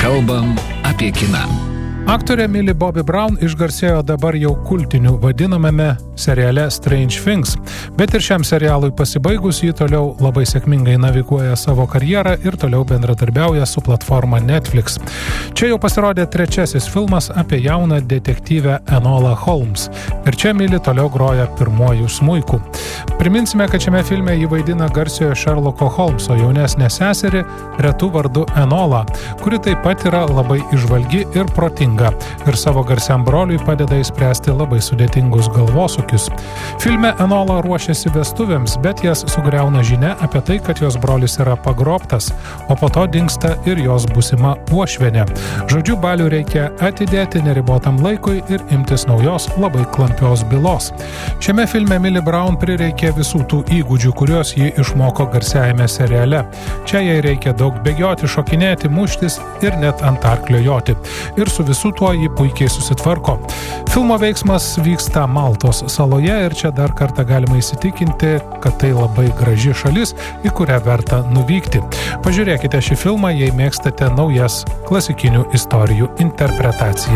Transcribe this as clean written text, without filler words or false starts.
Kalbam apie kiną. Aktorė Millie Bobby Brown išgarsėjo dabar jau kultiniu vadinamame seriale Strange Things, bet ir šiam serialui pasibaigus ji toliau labai sėkmingai naviguoja savo karjerą ir toliau bendradarbiauja su platforma Netflix. Čia jau pasirodė trečiasis filmas apie jauną detektyvę Enolą Holmes ir čia Millie toliau groja pirmuoju smuiku. Priminsime, kad šiame filme ji vaidina garsiojo Sherlocko Holmeso jaunesnę seserį retu vardu Enolą, kuri taip pat yra labai įžvalgi ir protinga ir savo garsiam broliui padeda įspręsti labai sudėtingus galvosūkius. Filme Enola ruošiasi vestuvėms, bet jas sugriauna žinia apie tai, kad jos brolis yra pagrobtas, o po to dingsta ir jos būsima uošvienė. Žodžiu, balių reikia atidėti neribotam laikui ir imtis naujos labai klampios bylos. Šiame filme Millie Brown prireikė visų tų įgūdžių, kuriuos ji išmoko garsiajame seriale. Čia jai reikia daug bėgioti, šokinėti, muštis ir net ant arklio joti. Ir su visų tuo ji puikiai susitvarko. Filmo veiksmas vyksta Maltos saloje ir čia dar kartą galima įsitikinti, kad tai labai graži šalis, į kurią verta nuvykti. Pažiūrėkite šį filmą, jei mėgstate naujas klasikinių istorijų interpretacijas.